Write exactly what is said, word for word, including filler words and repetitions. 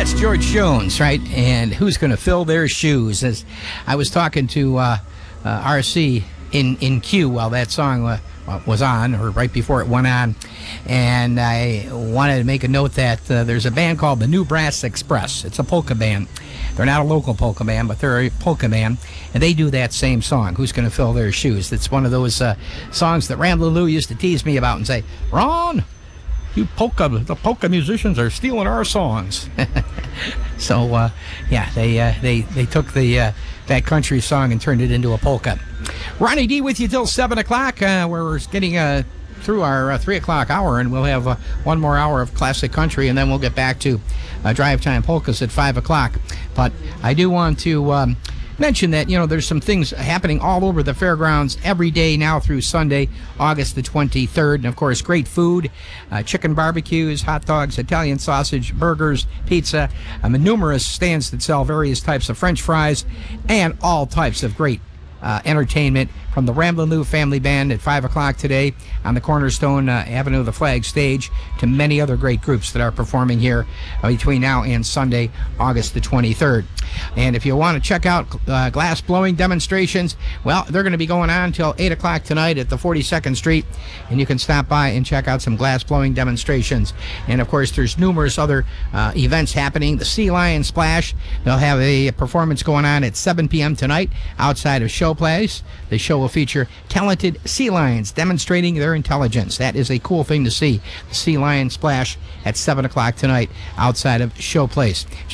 That's George Jones, right? And who's going to fill their shoes? As I was talking to uh, uh, R C in, in Q while that song uh, was on, or right before it went on, and I wanted to make a note that uh, there's a band called the New Brass Express. It's a polka band. They're not a local polka band, but they're a polka band, and they do that same song, Who's Going to Fill Their Shoes? It's one of those uh, songs that Ramblin' Lou used to tease me about and say, Ron, you polka, the polka musicians are stealing our songs. So, uh, yeah, they uh, they they took the uh, that country song and turned it into a polka. Ronnie D with you till seven o'clock, uh, where we're getting uh, through our uh, three o'clock hour, and we'll have uh, one more hour of classic country, and then we'll get back to uh, drive time polkas at five o'clock. But I do want to um, mention that, you know, there's some things happening all over the fairgrounds every day now through Sunday, August the twenty-third. And, of course, great food, uh, chicken barbecues, hot dogs, Italian sausage, burgers, pizza, um, and numerous stands that sell various types of French fries and all types of great Uh, entertainment from the Ramblin' Lou Family Band at five o'clock today on the Cornerstone uh, Avenue, the Flag stage, to many other great groups that are performing here uh, between now and Sunday, August the twenty-third. And if you want to check out uh, glass blowing demonstrations, well, they're going to be going on until eight o'clock tonight at the forty-second Street, and you can stop by and check out some glass blowing demonstrations. And, of course, there's numerous other uh, events happening. The Sea Lion Splash, they'll have a performance going on at seven p.m. tonight outside of Show Place. The show will feature talented sea lions demonstrating their intelligence. That is a cool thing to see. The Sea Lion Splash at seven o'clock tonight outside of Show Place.